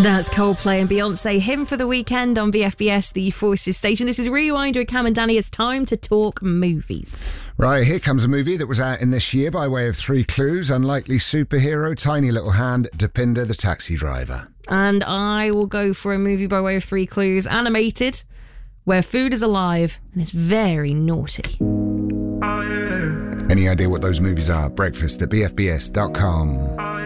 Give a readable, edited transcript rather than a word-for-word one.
That's Coldplay and Beyonce, Him for the Weekend on BFBS, the Forces station. This is Rewind with Cam and Danny. It's time to talk movies. Right, here comes a movie that was out in this year by way of 3 clues. Unlikely superhero, tiny little hand, Dopinder the taxi driver. And I will go for a movie by way of 3 clues. Animated, where food is alive and it's very naughty. Any idea what those movies are? Breakfast at bfbs.com.